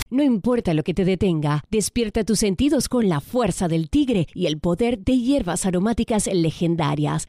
No importa lo que te detenga, despierta tus sentidos con la fuerza del tigre y el poder de hierbas aromáticas legendarias.